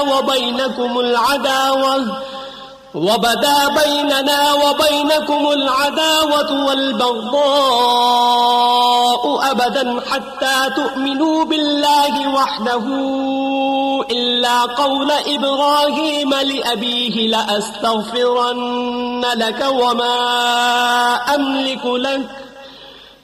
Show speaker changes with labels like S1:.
S1: وبدا بيننا وبينكم العداوة والبغضاء أبدا حتى تؤمنوا بالله وحده إلا قول إبراهيم لأبيه لأستغفرن لك وما أملك لك